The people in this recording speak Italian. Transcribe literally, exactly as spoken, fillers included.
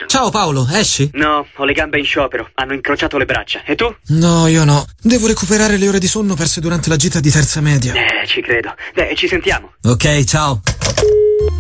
Ciao Paolo, esci? No, ho le gambe in sciopero. Hanno incrociato le braccia. E tu? No, io no. Devo recuperare le ore di sonno perse durante la gita di terza media. Eh, ci credo. Beh, ci sentiamo. Ok, ciao.